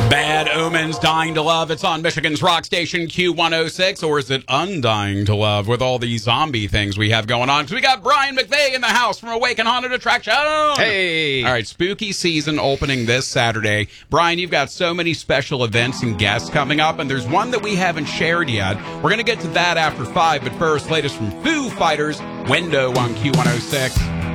Bad Omens, Dying to Love. It's on Michigan's rock station Q106, or is it Undying to Love with all the zombie things we have going on? Because we got Brian McVeigh in the house from Awaken Haunted Attraction. Hey! All right, spooky season opening this Saturday. Brian, you've got so many special events and guests coming up, and there's one that we haven't shared yet. We're going to get to that after 5, but first, latest from Foo Fighters, Window on Q106.